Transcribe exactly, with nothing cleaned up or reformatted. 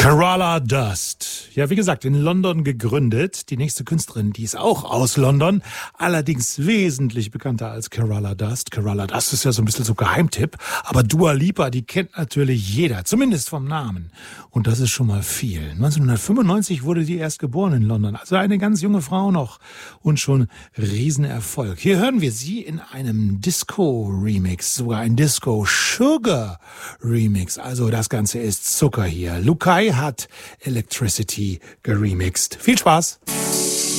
Kerala Dust. Ja, wie gesagt, in London gegründet. Die nächste Künstlerin, die ist auch aus London, allerdings wesentlich bekannter als Kerala Dust. Kerala Dust ist ja so ein bisschen so Geheimtipp, aber Dua Lipa, die kennt natürlich jeder, zumindest vom Namen. Und das ist schon mal viel. neunzehnhundertfünfundneunzig wurde die erst geboren in London, also eine ganz junge Frau noch und schon Riesenerfolg. Hier hören wir sie in einem Disco-Remix, sogar ein Disco-Sugar-Remix. Also das Ganze ist Zucker hier. Lukai hat Electricity geremixed. Viel Spaß!